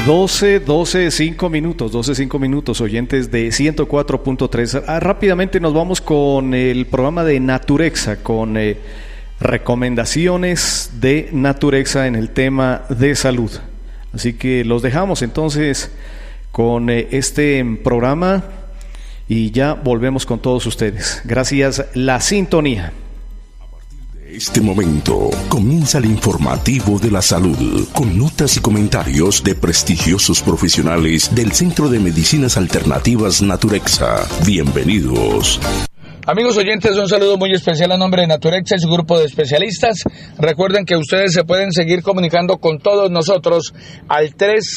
5 minutos, oyentes de 104.3. Rápidamente nos vamos con el programa de Naturexa, con recomendaciones de Naturexa en el tema de salud. Así que los dejamos entonces con este programa y ya volvemos con todos ustedes. Gracias, la sintonía. Este momento comienza el informativo de la salud, con notas y comentarios de prestigiosos profesionales del Centro de Medicinas Alternativas Naturexa. Bienvenidos. Amigos oyentes, un saludo muy especial a nombre de Naturexa y su grupo de especialistas. Recuerden que ustedes se pueden seguir comunicando con todos nosotros al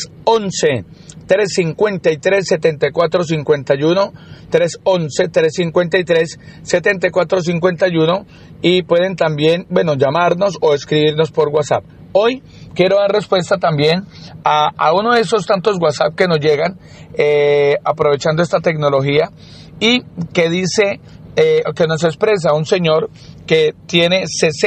311-353-7451, 311-353-7451, y pueden también, llamarnos o escribirnos por WhatsApp. Hoy quiero dar respuesta también a uno de esos tantos WhatsApp que nos llegan, aprovechando esta tecnología, y que dice, que nos expresa un señor que tiene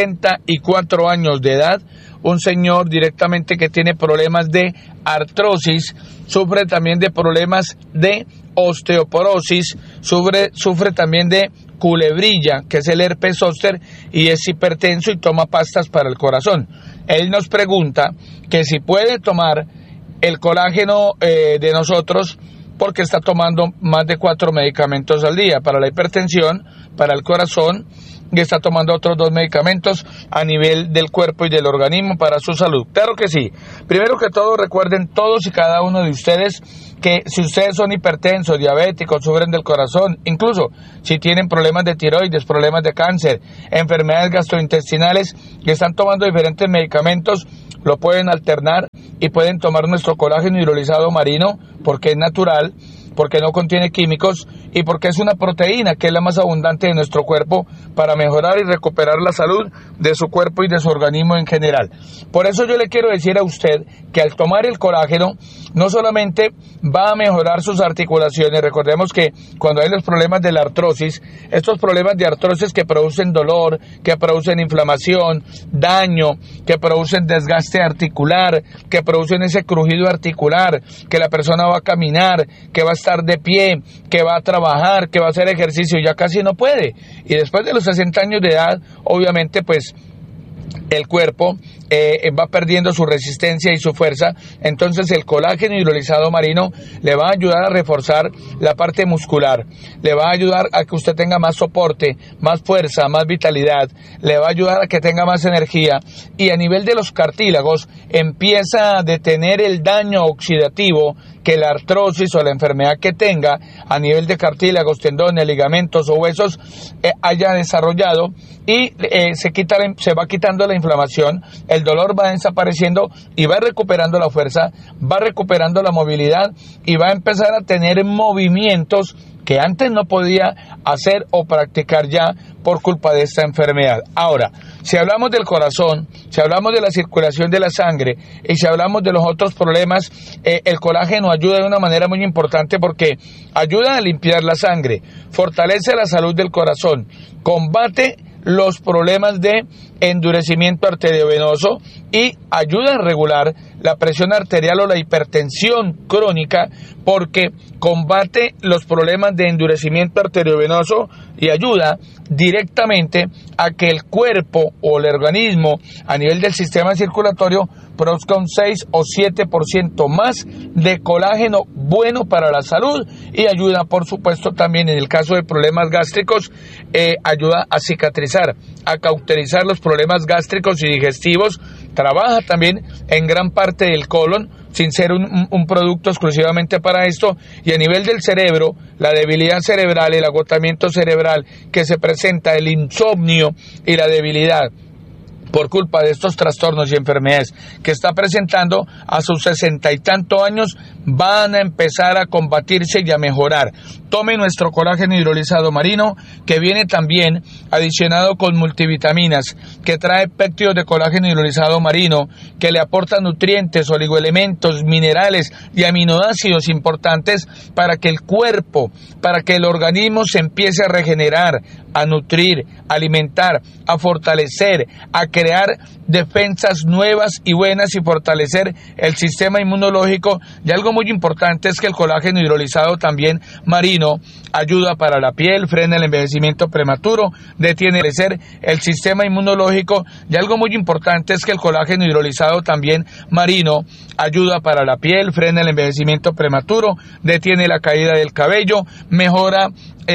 64 años de edad, un señor directamente que tiene problemas de artrosis, sufre también de problemas de osteoporosis, sufre también de culebrilla, que es el herpes zóster, y es hipertenso y toma pastas para el corazón. Él nos pregunta que si puede tomar el colágeno de nosotros, porque está tomando más de 4 medicamentos al día para la hipertensión, para el corazón, y está tomando otros 2 medicamentos a nivel del cuerpo y del organismo para su salud. Claro que sí. Primero que todo, recuerden todos y cada uno de ustedes que si ustedes son hipertensos, diabéticos, sufren del corazón, incluso si tienen problemas de tiroides, problemas de cáncer, enfermedades gastrointestinales, y están tomando diferentes medicamentos, lo pueden alternar y pueden tomar nuestro colágeno hidrolizado marino, porque es natural, porque no contiene químicos y porque es una proteína que es la más abundante de nuestro cuerpo para mejorar y recuperar la salud de su cuerpo y de su organismo en general. Por eso yo le quiero decir a usted que al tomar el colágeno no solamente va a mejorar sus articulaciones. Recordemos que cuando hay los problemas de la artrosis, estos problemas de artrosis que producen dolor, que producen inflamación, daño, que producen desgaste articular, que producen ese crujido articular, que la persona va a caminar, que va a estar de pie, que va a trabajar, que va a hacer ejercicio, ya casi no puede. Y después de los 60 años de edad, obviamente pues el cuerpo va perdiendo su resistencia y su fuerza. Entonces el colágeno hidrolizado marino le va a ayudar a reforzar la parte muscular, le va a ayudar a que usted tenga más soporte, más fuerza, más vitalidad, le va a ayudar a que tenga más energía, y a nivel de los cartílagos empieza a detener el daño oxidativo que la artrosis o la enfermedad que tenga a nivel de cartílagos, tendones, ligamentos o huesos haya desarrollado, y se va quitando la inflamación, el dolor va desapareciendo y va recuperando la fuerza, va recuperando la movilidad y va a empezar a tener movimientos que antes no podía hacer o practicar ya por culpa de esta enfermedad. Ahora, si hablamos del corazón, si hablamos de la circulación de la sangre y si hablamos de los otros problemas, el colágeno ayuda de una manera muy importante porque ayuda a limpiar la sangre, fortalece la salud del corazón, combate los problemas de endurecimiento arteriovenoso y ayuda a regular la presión arterial o la hipertensión crónica, porque combate los problemas de endurecimiento arteriovenoso y ayuda directamente a que el cuerpo o el organismo a nivel del sistema circulatorio produzca un 6 o 7% más de colágeno bueno para la salud, y ayuda por supuesto también en el caso de problemas gástricos, ayuda a cicatrizar, a cauterizar los problemas gástricos y digestivos, trabaja también en gran parte del colon, sin ser un producto exclusivamente para esto, y a nivel del cerebro, la debilidad cerebral, el agotamiento cerebral que se presenta, el insomnio y la debilidad por culpa de estos trastornos y enfermedades que está presentando a sus 60 y tantos años, van a empezar a combatirse y a mejorar. Tome nuestro colágeno hidrolizado marino, que viene también adicionado con multivitaminas, que trae péptidos de colágeno hidrolizado marino, que le aporta nutrientes, oligoelementos, minerales y aminoácidos importantes para que el cuerpo, para que el organismo se empiece a regenerar, a nutrir, a alimentar, a fortalecer, a crear defensas nuevas y buenas y fortalecer el sistema inmunológico. Y algo muy importante es que el colágeno hidrolizado también marino ayuda para la piel, frena el envejecimiento prematuro, detiene el sistema inmunológico. Y algo muy importante es que el colágeno hidrolizado también marino ayuda para la piel, frena el envejecimiento prematuro, detiene la caída del cabello, mejora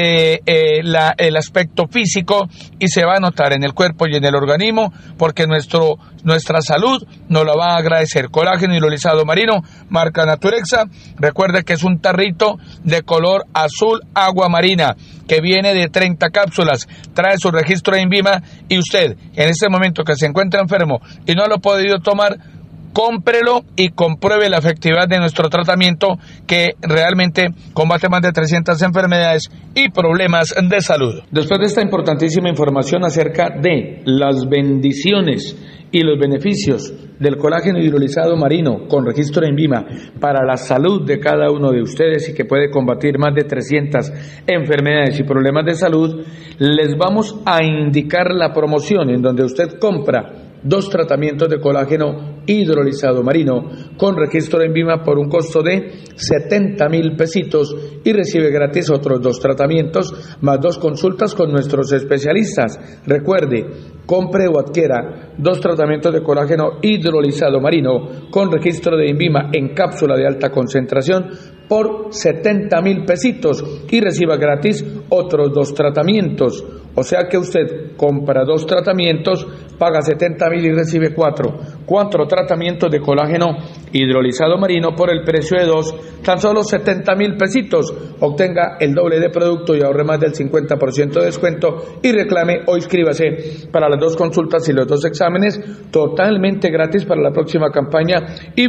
el aspecto físico y se va a notar en el cuerpo y en el organismo, porque nuestra salud nos la va a agradecer. Colágeno hidrolizado marino, marca Naturexa. Recuerde que es un tarrito de color azul agua marina que viene de 30 cápsulas, trae su registro de INVIMA, y usted en este momento que se encuentra enfermo y no lo ha podido tomar, cómprelo y compruebe la efectividad de nuestro tratamiento, que realmente combate más de 300 enfermedades y problemas de salud. Después de esta importantísima información acerca de las bendiciones y los beneficios del colágeno hidrolizado marino con registro de INVIMA para la salud de cada uno de ustedes y que puede combatir más de 300 enfermedades y problemas de salud, les vamos a indicar la promoción en donde usted compra 2 tratamientos de colágeno hidrolizado marino con registro de INVIMA por un costo de 70,000 pesitos y recibe gratis otros 2 tratamientos más 2 consultas con nuestros especialistas. Recuerde, compre o adquiera 2 tratamientos de colágeno hidrolizado marino con registro de INVIMA en cápsula de alta concentración por 70,000 pesitos y reciba gratis otros 2 tratamientos. O sea que usted compra 2 tratamientos, paga 70,000 y recibe 4 tratamientos de colágeno hidrolizado marino por el precio de 2, tan solo 70,000 pesitos. Obtenga el doble de producto y ahorre más del 50% de descuento y reclame o inscríbase para las 2 consultas y los 2 exámenes totalmente gratis para la próxima campaña. Y